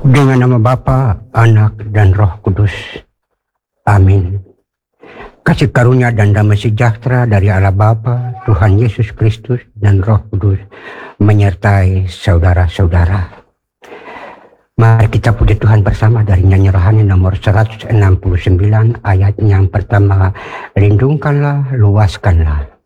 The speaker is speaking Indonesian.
Dengan nama Bapa, Anak, dan Roh Kudus. Amin. Kasih karunia dan damai sejahtera dari Allah Bapa, Tuhan Yesus Kristus, dan Roh Kudus menyertai saudara-saudara. Mari kita puji Tuhan bersama dari nyanyi rohani nomor 169 ayat yang pertama. Lindungkanlah, luaskanlah.